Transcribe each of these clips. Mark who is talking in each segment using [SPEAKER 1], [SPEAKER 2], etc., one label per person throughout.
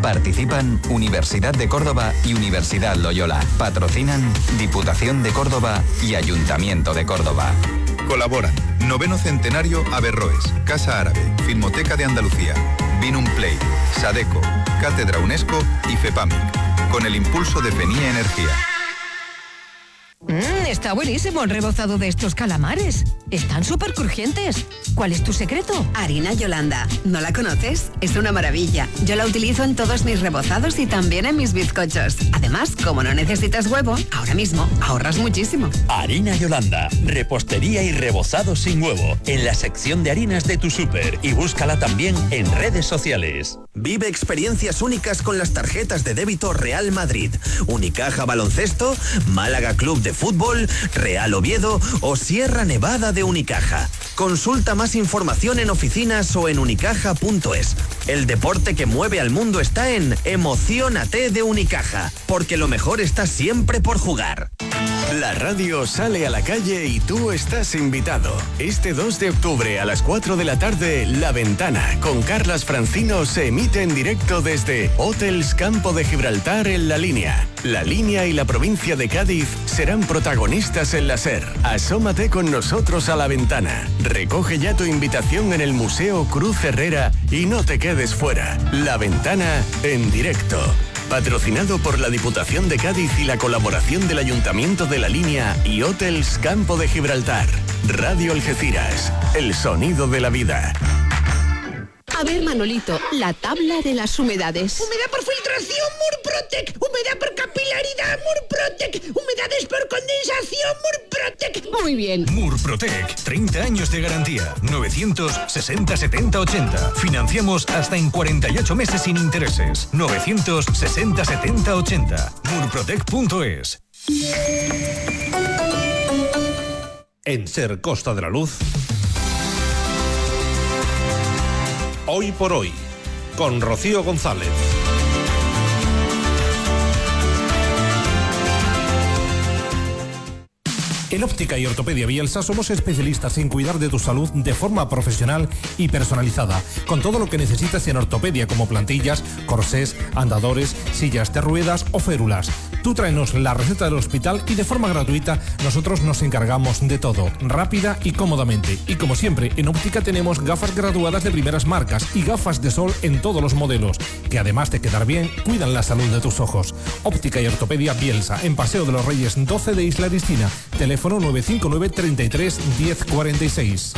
[SPEAKER 1] Participan Universidad de Córdoba y Universidad Loyola. Patrocinan Diputación de Córdoba y Ayuntamiento de Córdoba.
[SPEAKER 2] Colaboran Noveno Centenario Averroes, Casa Árabe, Filmoteca de Andalucía, Binum Play, Sadeco, Cátedra UNESCO y FEPAMIC, con el impulso de FENIE Energía.
[SPEAKER 3] Está buenísimo el rebozado de estos calamares. Están súper crujientes. ¿Cuál es tu secreto?
[SPEAKER 4] Harina Yolanda. ¿No la conoces? Es una maravilla. Yo la utilizo en todos mis rebozados y también en mis bizcochos. Además, como no necesitas huevo, ahora mismo ahorras muchísimo.
[SPEAKER 5] Harina Yolanda. Repostería y rebozado sin huevo. En la sección de harinas de tu súper. Y búscala también en redes sociales.
[SPEAKER 6] Vive experiencias únicas con las tarjetas de débito Real Madrid, Unicaja Baloncesto, Málaga Club de Fútbol, Real Oviedo o Sierra Nevada de Unicaja. Consulta más información en oficinas o en unicaja.es. El deporte que mueve al mundo está en Emociónate de Unicaja, porque lo mejor está siempre por jugar.
[SPEAKER 7] La radio sale a la calle y tú estás invitado. Este 2 de octubre a las 4 de la tarde, La Ventana, con Carlas Francino, se emite en directo desde Hotels Campo de Gibraltar en La Línea. La Línea y la provincia de Cádiz serán protagonistas en la SER. Asómate con nosotros a La Ventana. Recoge ya tu invitación en el Museo Cruz Herrera y no te quedes fuera. La Ventana en directo. Patrocinado por la Diputación de Cádiz y la colaboración del Ayuntamiento de La Línea y Hotels Campo de Gibraltar. Radio Algeciras, el sonido de la vida.
[SPEAKER 8] A ver, Manolito, la tabla de las humedades.
[SPEAKER 9] Humedad por filtración, Murprotec. Humedad por capilaridad, Murprotec. Humedades por condensación, Murprotec.
[SPEAKER 8] Muy bien.
[SPEAKER 10] Murprotec, 30 años de garantía. 960 70 80. Financiamos hasta en 48 meses sin intereses. 960 70 80. Murprotec.es.
[SPEAKER 11] En SER Costa de la Luz, Hoy por Hoy, con Rocío González.
[SPEAKER 12] En Óptica y Ortopedia Bielsa somos especialistas en cuidar de tu salud de forma profesional y personalizada, con todo lo que necesitas en ortopedia como plantillas, corsés, andadores, sillas de ruedas o férulas. Tú tráenos la receta del hospital y de forma gratuita nosotros nos encargamos de todo, rápida y cómodamente. Y como siempre, en Óptica tenemos gafas graduadas de primeras marcas y gafas de sol en todos los modelos, que además de quedar bien, cuidan la salud de tus ojos. Óptica y Ortopedia Bielsa, en Paseo de los Reyes 12 de Isla Cristina. Teléfono 959 33 10 46.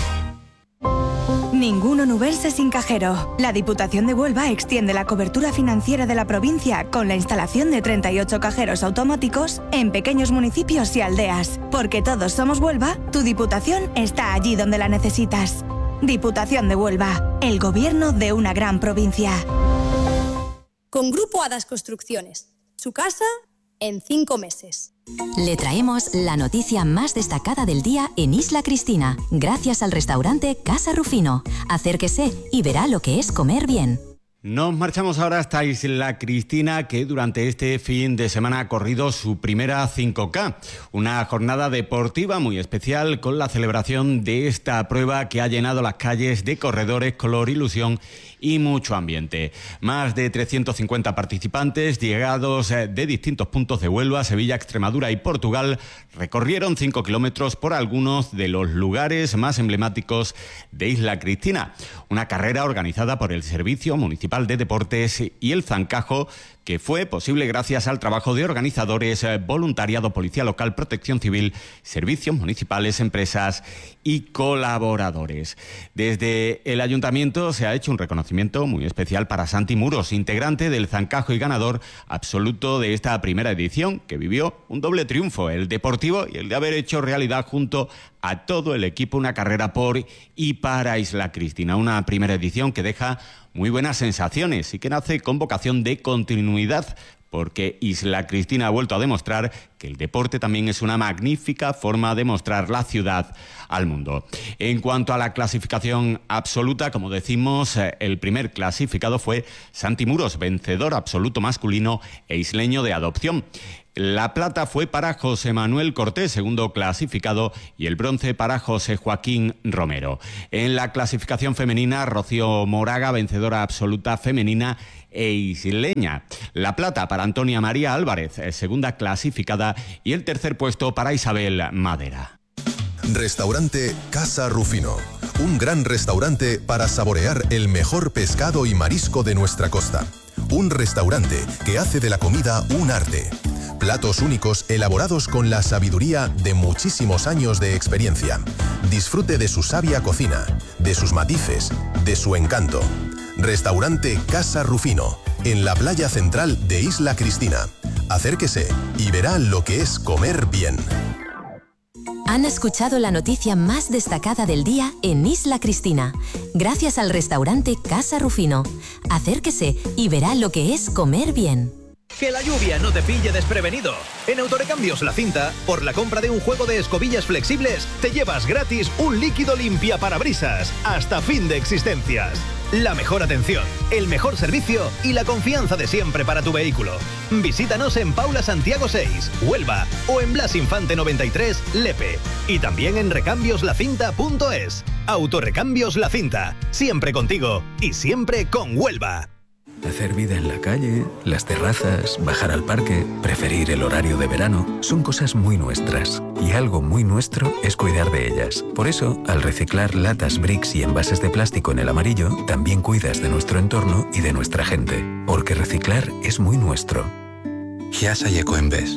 [SPEAKER 13] Ningún Onubense sin cajero. La Diputación de Huelva extiende la cobertura financiera de la provincia con la instalación de 38 cajeros automáticos en pequeños municipios y aldeas. Porque todos somos Huelva, tu Diputación está allí donde la necesitas. Diputación de Huelva, el gobierno de una gran provincia.
[SPEAKER 14] Con Grupo Hadas Construcciones. Su casa en 5 meses.
[SPEAKER 15] Le traemos la noticia más destacada del día en Isla Cristina, gracias al restaurante Casa Rufino. Acérquese y verá lo que es comer bien.
[SPEAKER 16] Nos marchamos ahora hasta Isla Cristina, que durante este fin de semana ha corrido su primera 5K. Una jornada deportiva muy especial con la celebración de esta prueba que ha llenado las calles de corredores, color, ilusión y mucho ambiente. Más de 350 participantes llegados de distintos puntos de Huelva, Sevilla, Extremadura y Portugal recorrieron 5 kilómetros por algunos de los lugares más emblemáticos de Isla Cristina. Una carrera organizada por el Servicio Municipal de Deportes y el Zancajo, que fue posible gracias al trabajo de organizadores, voluntariado, policía local, protección civil, servicios municipales, empresas y colaboradores. Desde el ayuntamiento se ha hecho un reconocimiento muy especial para Santi Muros, integrante del Zancajo y ganador absoluto de esta primera edición, que vivió un doble triunfo, el deportivo y el de haber hecho realidad junto a todo el equipo una carrera por y para Isla Cristina. Una primera edición que deja muy buenas sensaciones y que nace con vocación de continuidad, porque Isla Cristina ha vuelto a demostrar que el deporte también es una magnífica forma de mostrar la ciudad al mundo. En cuanto a la clasificación absoluta, como decimos, el primer clasificado fue Santi Muros, vencedor absoluto masculino e isleño de adopción. La plata fue para José Manuel Cortés, segundo clasificado, y el bronce para José Joaquín Romero. En la clasificación femenina, Rocío Moraga, vencedora absoluta femenina e isleña. La plata para Antonia María Álvarez, segunda clasificada, y el tercer puesto para Isabel Madera.
[SPEAKER 17] Restaurante Casa Rufino. Un gran restaurante para saborear el mejor pescado y marisco de nuestra costa. Un restaurante que hace de la comida un arte. Platos únicos elaborados con la sabiduría de muchísimos años de experiencia. Disfrute de su sabia cocina, de sus matices, de su encanto. Restaurante Casa Rufino, en la playa central de Isla Cristina. Acérquese y verá lo que es comer bien.
[SPEAKER 15] Han escuchado la noticia más destacada del día en Isla Cristina, gracias al restaurante Casa Rufino. Acérquese y verá lo que es comer bien.
[SPEAKER 18] Que la lluvia no te pille desprevenido. En Autorecambios La Cinta, por la compra de un juego de escobillas flexibles, te llevas gratis un líquido limpiaparabrisas hasta fin de existencias. La mejor atención, el mejor servicio y la confianza de siempre para tu vehículo. Visítanos en Paula Santiago 6, Huelva, o en Blas Infante 93, Lepe. Y también en recambioslacinta.es. Autorecambios La Cinta, siempre contigo y siempre con Huelva.
[SPEAKER 19] Hacer vida en la calle, las terrazas, bajar al parque, preferir el horario de verano, son cosas muy nuestras. Y algo muy nuestro es cuidar de ellas. Por eso, al reciclar latas, bricks y envases de plástico en el amarillo, también cuidas de nuestro entorno y de nuestra gente. Porque reciclar es muy nuestro.
[SPEAKER 20] Giasa y Ecoembes.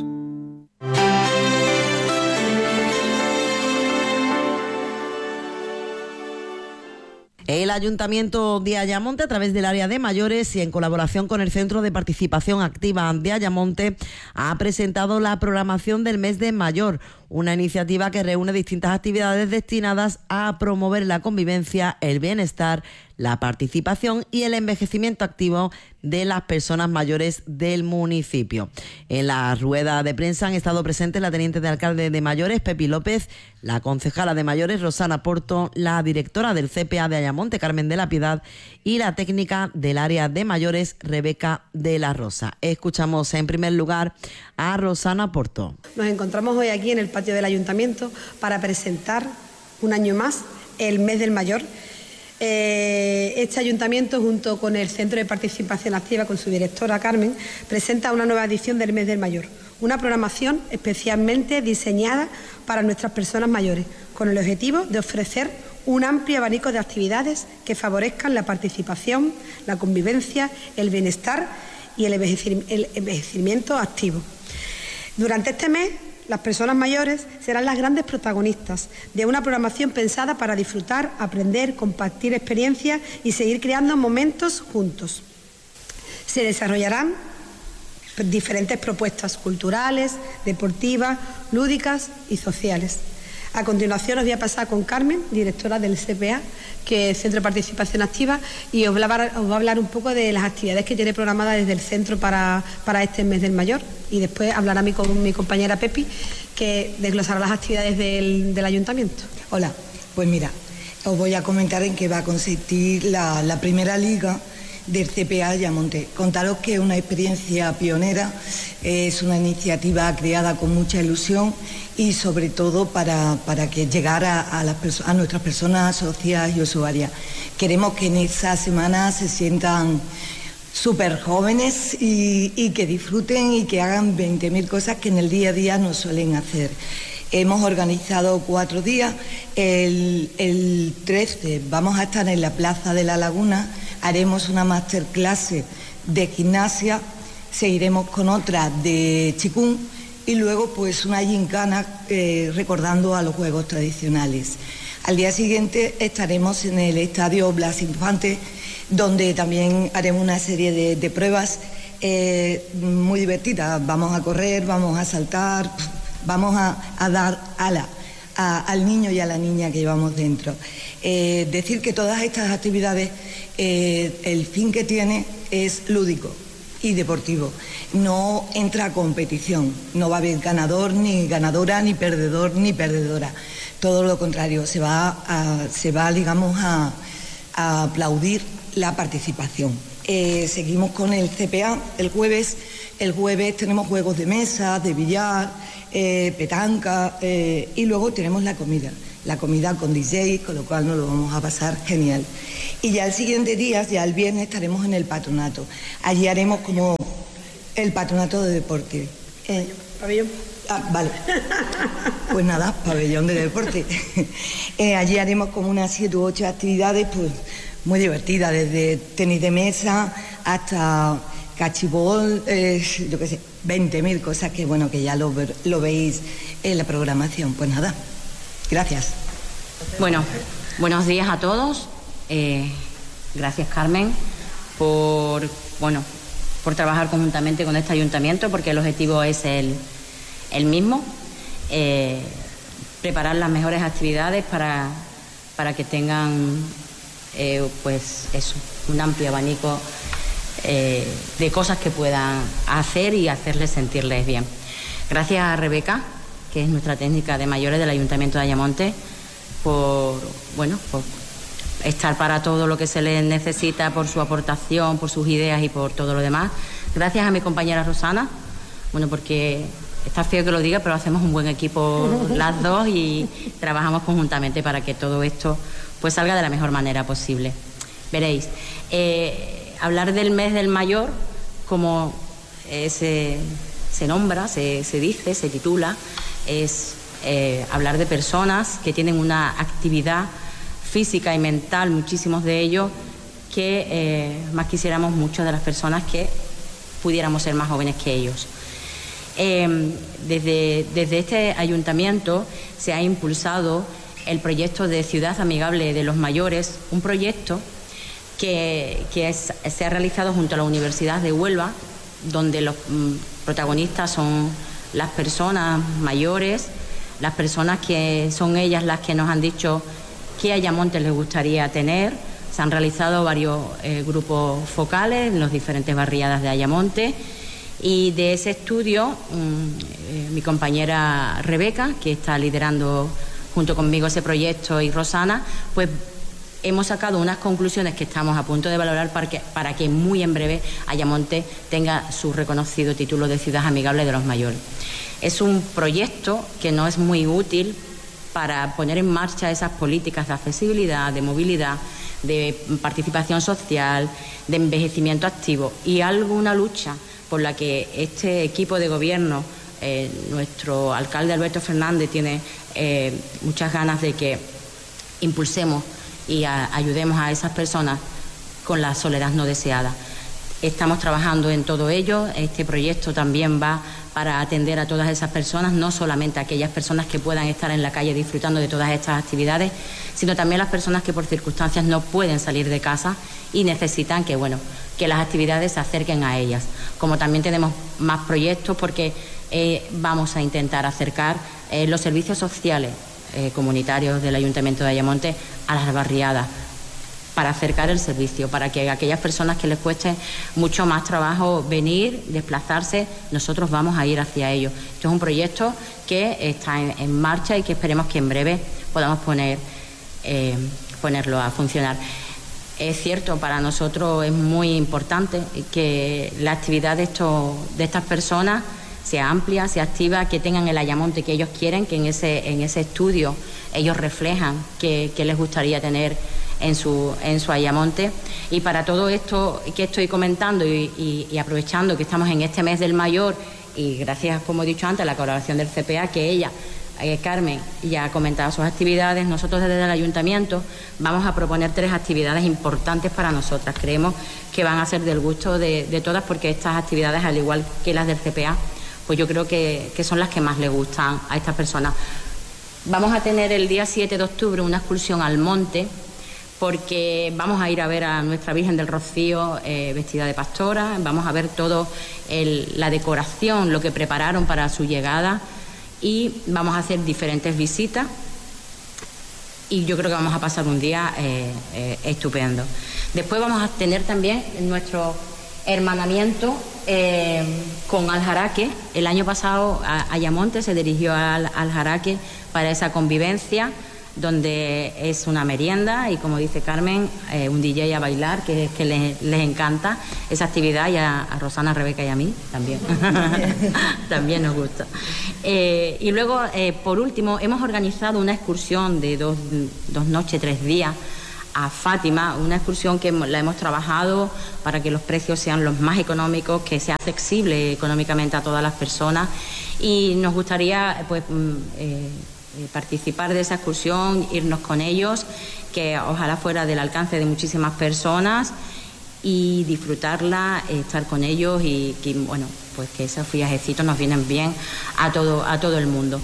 [SPEAKER 21] El Ayuntamiento de Ayamonte, a través del área de mayores y en colaboración con el Centro de Participación Activa de Ayamonte, ha presentado la programación del mes de mayor, una iniciativa que reúne distintas actividades destinadas a promover la convivencia, el bienestar, la participación y el envejecimiento activo de las personas mayores del municipio. En la rueda de prensa han estado presentes la teniente de alcalde de mayores, Pepi López, la concejala de mayores, Rosana Porto, la directora del CPA de Ayamonte, Carmen de la Piedad, y la técnica del área de mayores, Rebeca de la Rosa. Escuchamos en primer lugar a Rosana Porto.
[SPEAKER 22] Nos encontramos hoy aquí en el patio del Ayuntamiento para presentar un año más el mes del mayor. Este ayuntamiento, junto con el Centro de Participación Activa, con su directora Carmen, presenta una nueva edición del mes del mayor, una programación especialmente diseñada para nuestras personas mayores, con el objetivo de ofrecer un amplio abanico de actividades que favorezcan la participación, la convivencia, el bienestar y el envejecimiento activo. Durante este mes, las personas mayores serán las grandes protagonistas de una programación pensada para disfrutar, aprender, compartir experiencias y seguir creando momentos juntos. Se desarrollarán diferentes propuestas culturales, deportivas, lúdicas y sociales. A continuación os voy a pasar con Carmen, directora del CPA, que es Centro de Participación Activa, y os va a hablar un poco de las actividades que tiene programadas desde el centro para este mes del mayor, y después hablará mi compañera Pepi, que desglosará las actividades del ayuntamiento.
[SPEAKER 23] Hola, pues mira, os voy a comentar en qué va a consistir la primera liga del CPA Ayamonte. Contaros que es una experiencia pionera, es una iniciativa creada con mucha ilusión y sobre todo para que llegara a nuestras personas socias y usuarias. Queremos que en esa semana se sientan súper jóvenes y que disfruten y que hagan 20.000 cosas que en el día a día no suelen hacer. Hemos organizado 4 días. El 13 vamos a estar en la Plaza de la Laguna, haremos una masterclass de gimnasia, seguiremos con otra de chikung y luego pues una gincana recordando a los juegos tradicionales. Al día siguiente estaremos en el Estadio Blas Infante, donde también haremos una serie de pruebas muy divertidas. Vamos a correr, vamos a saltar, vamos a dar ala al niño y a la niña que llevamos dentro. Decir que todas estas actividades, el fin que tiene es lúdico y deportivo. No entra a competición, no va a haber ganador ni ganadora, ni perdedor ni perdedora. Todo lo contrario, se va digamos, a aplaudir la participación. Seguimos con el CPA el jueves. El jueves tenemos juegos de mesa, de billar, petanca y luego tenemos la comida. la comida con DJ, con lo cual nos lo vamos a pasar genial. Y ya el siguiente día, ya el viernes, estaremos en el patronato. Allí haremos como el patronato de deporte.
[SPEAKER 22] Pabellón.
[SPEAKER 23] Vale. Pues nada, pabellón de deporte. Allí haremos como unas 7 u 8 actividades, pues muy divertidas, desde tenis de mesa hasta cachibol, yo qué sé, 20.000 cosas que bueno, que ya lo veis en la programación. Pues nada, gracias.
[SPEAKER 1] Bueno, buenos días a todos. Gracias, Carmen, por trabajar conjuntamente con este ayuntamiento, porque el objetivo es el mismo, preparar las mejores actividades para que tengan un amplio abanico de cosas que puedan hacer y hacerles sentirles bien. Gracias a Rebeca, que es nuestra técnica de mayores del Ayuntamiento de Ayamonte, por estar para todo lo que se les necesita, por su aportación, por sus ideas y por todo lo demás. Gracias a mi compañera Rosana, porque está feo que lo diga, pero hacemos un buen equipo las dos y trabajamos conjuntamente para que todo esto pues salga de la mejor manera posible. Veréis, hablar del mes del mayor, como se nombra, se dice, se titula, es hablar de personas que tienen una actividad física y mental, muchísimos de ellos, que más quisiéramos muchas de las personas que pudiéramos ser más jóvenes que ellos. Desde este ayuntamiento se ha impulsado el proyecto de Ciudad Amigable de los Mayores, un proyecto que se ha realizado junto a la Universidad de Huelva, donde los protagonistas son las personas mayores, las personas que son ellas las que nos han dicho qué Ayamonte les gustaría tener. Se han realizado varios grupos focales en las diferentes barriadas de Ayamonte, y de ese estudio mi compañera Rebeca, que está liderando junto conmigo ese proyecto, y Rosana, pues hemos sacado unas conclusiones que estamos a punto de valorar para que muy en breve Ayamonte tenga su reconocido título de Ciudad Amigable de los Mayores. Es un proyecto que no es muy útil para poner en marcha esas políticas de accesibilidad, de movilidad, de participación social, de envejecimiento activo, y alguna lucha por la que este equipo de gobierno, nuestro alcalde Alberto Fernández, tiene muchas ganas de que impulsemos y ayudemos a esas personas con la soledad no deseada. Estamos trabajando en todo ello. Este proyecto también va para atender a todas esas personas, no solamente a aquellas personas que puedan estar en la calle disfrutando de todas estas actividades, sino también las personas que por circunstancias no pueden salir de casa y necesitan que las actividades se acerquen a ellas. Como también tenemos más proyectos, porque vamos a intentar acercar los servicios sociales comunitarios del Ayuntamiento de Ayamonte a las barriadas, para acercar el servicio, para que aquellas personas que les cueste mucho más trabajo venir, desplazarse, nosotros vamos a ir hacia ello. Esto es un proyecto que está en marcha y que esperemos que en breve podamos ponerlo a funcionar. Es cierto, para nosotros es muy importante que la actividad de estas personas sea amplia, sea activa, que tengan el Ayamonte que ellos quieren, que en ese estudio ellos reflejan que les gustaría tener en su Ayamonte. Y para todo esto que estoy comentando y aprovechando que estamos en este mes del mayor, y gracias, como he dicho antes, a la colaboración del CPA, que ella, Carmen, ya ha comentado sus actividades, nosotros desde el Ayuntamiento vamos a proponer 3 actividades importantes para nosotras. Creemos que van a ser del gusto de todas, porque estas actividades, al igual que las del CPA, pues yo creo que son las que más le gustan a estas personas. Vamos a tener el día 7 de octubre una excursión al monte, porque vamos a ir a ver a nuestra Virgen del Rocío vestida de pastora, vamos a ver todo la decoración, lo que prepararon para su llegada, y vamos a hacer diferentes visitas, y yo creo que vamos a pasar un día estupendo. Después vamos a tener también nuestro hermanamiento con Aljaraque. El año pasado Ayamonte se dirigió al Aljaraque para esa convivencia donde es una merienda y, como dice Carmen, un DJ a bailar, que les encanta esa actividad, y a Rosana, a Rebeca y a mí también. También nos gusta. Y luego, por último, hemos organizado una excursión de dos noches, 3 días, a Fátima, una excursión que la hemos trabajado para que los precios sean los más económicos, que sea accesible económicamente a todas las personas, y nos gustaría pues participar de esa excursión, irnos con ellos, que ojalá fuera del alcance de muchísimas personas, y disfrutarla, estar con ellos, y bueno, pues que esos viajecitos nos vienen bien a todo el mundo.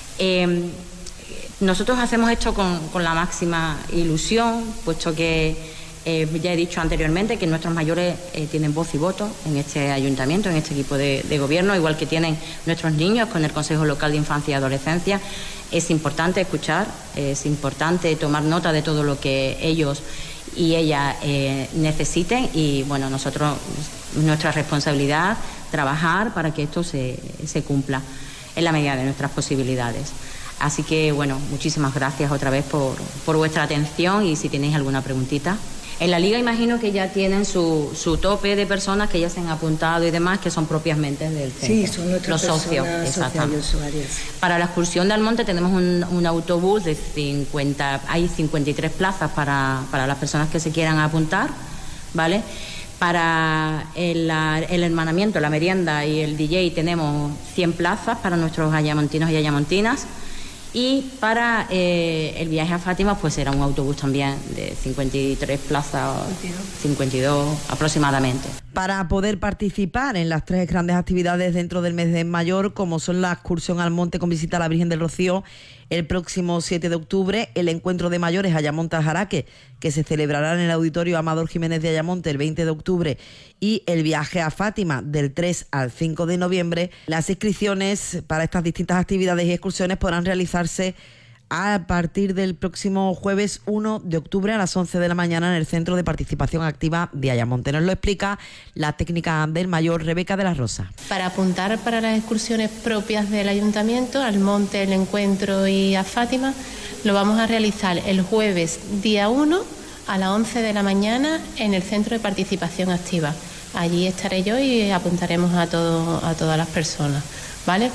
[SPEAKER 1] Nosotros hacemos esto con la máxima ilusión, puesto que ya he dicho anteriormente que nuestros mayores tienen voz y voto en este ayuntamiento, en este equipo de gobierno, igual que tienen nuestros niños con el Consejo Local de Infancia y Adolescencia. Es importante escuchar, es importante tomar nota de todo lo que ellos y ellas necesiten, y bueno, nosotros, nuestra responsabilidad, trabajar para que esto se cumpla en la medida de nuestras posibilidades. Así que, bueno, muchísimas gracias otra vez por vuestra atención, y si tenéis alguna preguntita. En la Liga imagino que ya tienen su tope de personas que ya se han apuntado y demás, que son propiamente del centro.
[SPEAKER 23] Sí, son nuestros
[SPEAKER 1] socios, exactamente. Para la excursión de Almonte tenemos un autobús de 50, hay 53 plazas para las personas que se quieran apuntar, ¿vale? Para el hermanamiento, la merienda y el DJ tenemos 100 plazas para nuestros ayamontinos y ayamontinas. Y para el viaje a Fátima, pues será un autobús también de 53 plazas, 52 aproximadamente.
[SPEAKER 21] Para poder participar en las 3 grandes actividades dentro del mes de mayor, como son la excursión al monte con visita a la Virgen del Rocío el próximo 7 de octubre, el encuentro de mayores Ayamonte Aljaraque, que se celebrará en el Auditorio Amador Jiménez de Ayamonte el 20 de octubre, y el viaje a Fátima del 3 al 5 de noviembre, las inscripciones para estas distintas actividades y excursiones podrán realizarse a partir del próximo jueves 1 de octubre a las 11 de la mañana en el Centro de Participación Activa de Ayamonte. Nos lo explica la técnica del mayor Rebeca de la Rosa.
[SPEAKER 2] Para apuntar para las excursiones propias del Ayuntamiento, al monte, el encuentro y a Fátima, lo vamos a realizar el jueves día 1 a las 11 de la mañana en el Centro de Participación Activa. Allí estaré yo y apuntaremos a todas las personas, ¿vale?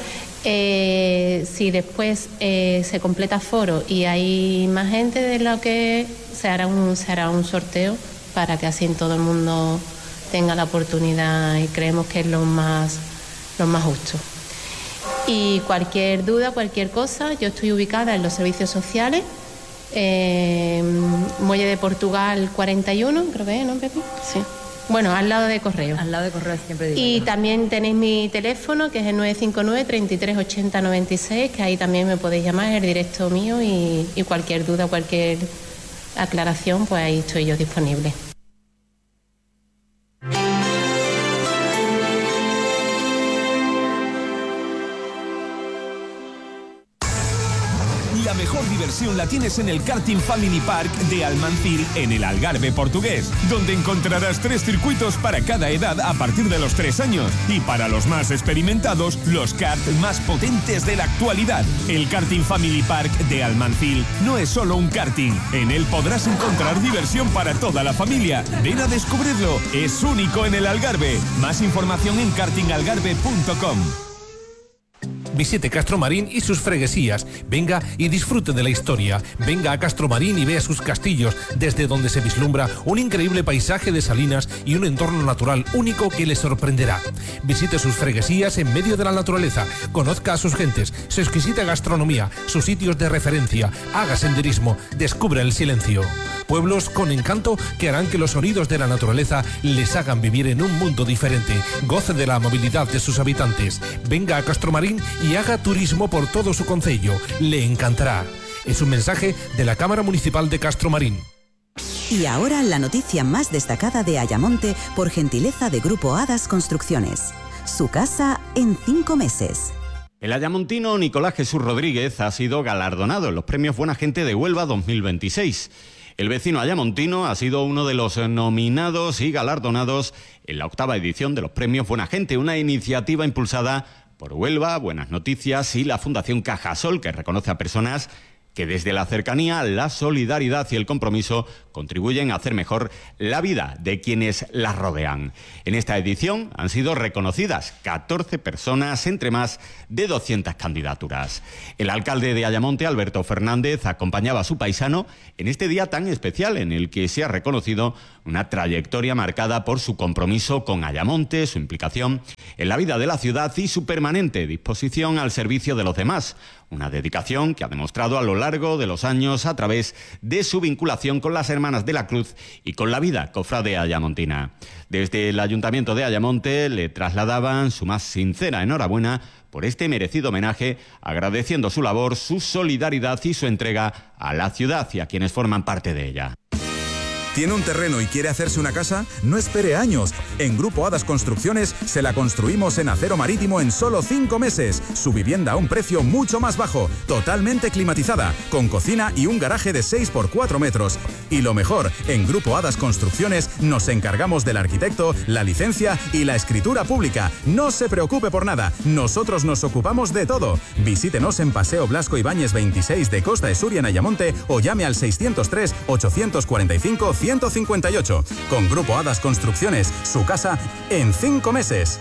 [SPEAKER 2] Si después se completa foro y hay más gente de lo que se hará un sorteo para que así todo el mundo tenga la oportunidad, y creemos que es lo más justo. Y cualquier duda, cualquier cosa, yo estoy ubicada en los servicios sociales, Muelle de Portugal 41, creo que es, ¿no, Pepi? Sí. Bueno, al lado de Correo.
[SPEAKER 1] Al lado de Correo siempre digo.
[SPEAKER 2] Y también tenéis mi teléfono, que es el 959 33 80 96, que ahí también me podéis llamar, es el directo mío, y cualquier duda, cualquier aclaración, pues ahí estoy yo disponible.
[SPEAKER 3] La mejor diversión la tienes en el Karting Family Park de Almancir, en el Algarve portugués, donde encontrarás 3 circuitos para cada edad a partir de los 3 años, y para los más experimentados, los karts más potentes de la actualidad. El Karting Family Park de Almancir no es solo un karting, en él podrás encontrar diversión para toda la familia. Ven a descubrirlo, es único en el Algarve. Más información en kartingalgarve.com.
[SPEAKER 12] Visite Castromarín y sus freguesías. Venga y disfrute de la historia. Venga a Castromarín y vea sus castillos, desde donde se vislumbra un increíble paisaje de salinas y un entorno natural único que le sorprenderá. Visite sus freguesías en medio de la naturaleza. Conozca a sus gentes, su exquisita gastronomía, sus sitios de referencia. Haga senderismo, descubra el silencio. Pueblos con encanto que harán que los sonidos de la naturaleza les hagan vivir en un mundo diferente. Goce de la movilidad de sus habitantes. Venga a Castromarín y haga turismo por todo su concello. Le encantará. Es un mensaje de la Cámara Municipal de Castromarín.
[SPEAKER 4] Y ahora la noticia más destacada de Ayamonte por gentileza de Grupo Hadas Construcciones. Su casa en 5 meses.
[SPEAKER 16] El ayamontino Nicolás Jesús Rodríguez ha sido galardonado en los premios Buena Gente de Huelva 2026. El vecino ayamontino ha sido uno de los nominados y galardonados en la 8ª edición de los premios Buena Gente, una iniciativa impulsada por Huelva, Buenas Noticias y la Fundación Cajasol, que reconoce a personas que desde la cercanía, la solidaridad y el compromiso contribuyen a hacer mejor la vida de quienes las rodean. En esta edición han sido reconocidas 14 personas entre más de 200 candidaturas. El alcalde de Ayamonte, Alberto Fernández, acompañaba a su paisano en este día tan especial en el que se ha reconocido una trayectoria marcada por su compromiso con Ayamonte, su implicación en la vida de la ciudad y su permanente disposición al servicio de los demás. Una dedicación que ha demostrado a lo largo de los años a través de su vinculación con las Hermanas de la Cruz y con la vida cofrade ayamontina. Desde el Ayuntamiento de Ayamonte le trasladaban su más sincera enhorabuena por este merecido homenaje, agradeciendo su labor, su solidaridad y su entrega a la ciudad y a quienes forman parte de ella.
[SPEAKER 5] ¿Tiene un terreno y quiere hacerse una casa? No espere años. En Grupo Hadas Construcciones se la construimos en acero marítimo en solo 5 meses. Su vivienda a un precio mucho más bajo, totalmente climatizada, con cocina y un garaje de 6 por 4 metros. Y lo mejor, en Grupo Hadas Construcciones nos encargamos del arquitecto, la licencia y la escritura pública. No se preocupe por nada, nosotros nos ocupamos de todo. Visítenos en Paseo Blasco Ibáñez 26 de Costa de Suria en Ayamonte o llame al 603 845 158. Con Grupo Hadas Construcciones, su casa en 5 meses.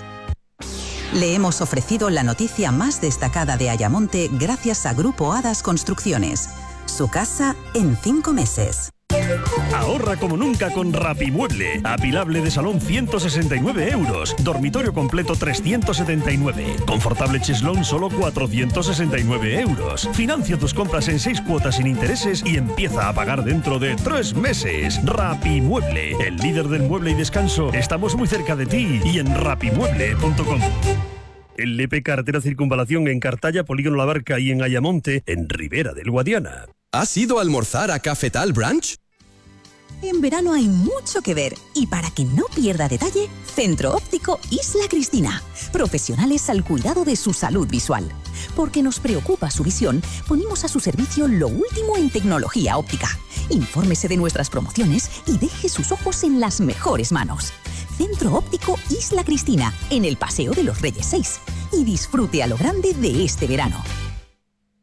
[SPEAKER 4] Le hemos ofrecido la noticia más destacada de Ayamonte gracias a Grupo Hadas Construcciones. Su casa en 5 meses.
[SPEAKER 6] Ahorra como nunca con Rapimueble. Apilable de salón 169 euros. Dormitorio completo 379. Confortable cheslón solo 469 euros. Financia tus compras en 6 cuotas sin intereses y empieza a pagar dentro de 3 meses. Rapimueble, el líder del mueble y descanso. Estamos muy cerca de ti y en rapimueble.com. El LP Carretera Circunvalación en Cartaya, Polígono La Barca y en Ayamonte, en Ribera del Guadiana.
[SPEAKER 7] ¿Has ido a almorzar a Cafetal Branch?
[SPEAKER 24] En verano hay mucho que ver y para que no pierda detalle, Centro Óptico Isla Cristina. Profesionales al cuidado de su salud visual. Porque nos preocupa su visión, ponemos a su servicio lo último en tecnología óptica. Infórmese de nuestras promociones y deje sus ojos en las mejores manos. Centro Óptico Isla Cristina, en el Paseo de los Reyes 6. Y disfrute a lo grande de este verano.